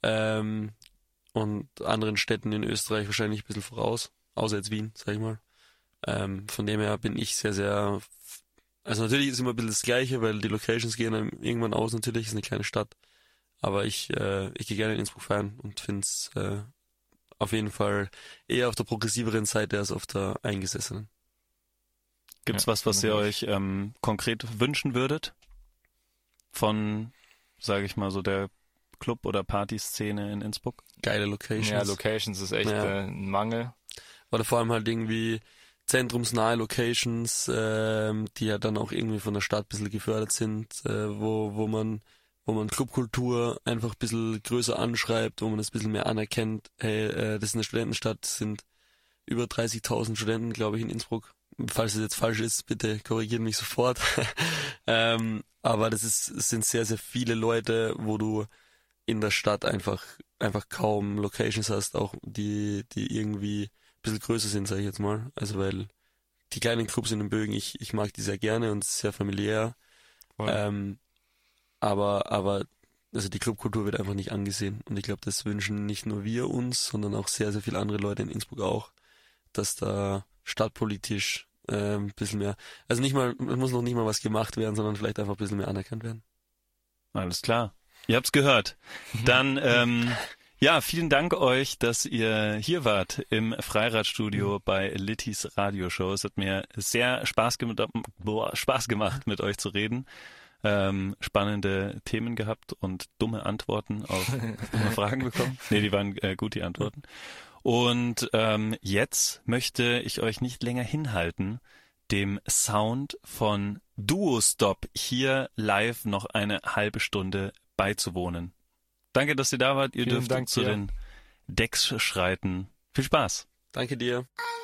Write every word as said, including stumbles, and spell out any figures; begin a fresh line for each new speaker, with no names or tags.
ähm, und anderen Städten in Österreich wahrscheinlich ein bisschen voraus, außer jetzt Wien, sag ich mal. Ähm, von dem her bin ich sehr, sehr, also natürlich ist immer ein bisschen das Gleiche, weil die Locations gehen einem irgendwann aus, natürlich ist eine kleine Stadt, aber ich, äh, ich gehe gerne in Innsbruck feiern und finde es äh, auf jeden Fall eher auf der progressiveren Seite als auf der eingesessenen.
Gibt's
Ja,
was, was ihr euch ähm, konkret wünschen würdet? Von, sage ich mal, so der Club- oder Partyszene in Innsbruck?
Geile Locations.
Ja, Locations ist echt
Ja.
äh, ein Mangel.
Oder vor allem halt irgendwie zentrumsnahe Locations, ähm, die ja dann auch irgendwie von der Stadt ein bisschen gefördert sind, äh, wo, wo man wo man Clubkultur einfach ein bisschen größer anschreibt, wo man das ein bisschen mehr anerkennt. Hey, äh, das ist eine Studentenstadt, es sind über dreißigtausend Studenten, glaube ich, in Innsbruck. Falls es jetzt falsch ist, bitte korrigiert mich sofort. ähm, aber das ist, es sind sehr, sehr viele Leute, wo du in der Stadt einfach einfach kaum Locations hast, auch die die irgendwie ein bisschen größer sind, sage ich jetzt mal. Also weil die kleinen Clubs in den Bögen, ich ich mag die sehr gerne und es ist sehr familiär.
Voll.
Ähm, aber aber also die Clubkultur wird einfach nicht angesehen und ich glaube, das wünschen nicht nur wir uns, sondern auch sehr sehr viele andere Leute in Innsbruck auch, dass da stadtpolitisch äh, ein bisschen mehr, also nicht mal, es muss noch nicht mal was gemacht werden, sondern vielleicht einfach ein bisschen mehr anerkannt werden.
Alles klar. Ihr habt's gehört. Dann, ähm, ja, vielen Dank euch, dass ihr hier wart im Freiradstudio bei Littys Radioshow. Es hat mir sehr Spaß, gem- boah, Spaß gemacht, mit euch zu reden. Ähm, spannende Themen gehabt und dumme Antworten auf dumme Fragen bekommen. Nee, die waren äh, gut, die Antworten. Und ähm, jetzt möchte ich euch nicht länger hinhalten, dem Sound von Duo-Stop hier live noch eine halbe Stunde beizuwohnen. Danke, dass ihr da wart. Ihr
Vielen
dürft
Dank
zu
dir.
den Decks schreiten. Viel Spaß.
Danke dir.